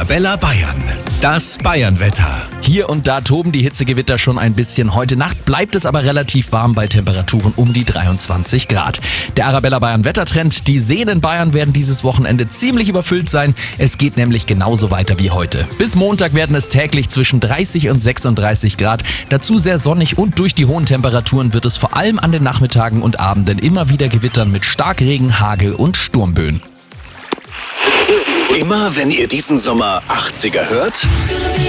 Arabella Bayern. Das Bayernwetter. Hier und da toben die Hitzegewitter schon ein bisschen. Heute Nacht bleibt es aber relativ warm bei Temperaturen um die 23 Grad. Der Arabella Bayern Wettertrend, die Seen in Bayern werden dieses Wochenende ziemlich überfüllt sein. Es geht nämlich genauso weiter wie heute. Bis Montag werden es täglich zwischen 30 und 36 Grad. Dazu sehr sonnig und durch die hohen Temperaturen wird es vor allem an den Nachmittagen und Abenden immer wieder gewittern mit Starkregen, Hagel und Sturmböen. Immer wenn ihr diesen Sommer 80er hört,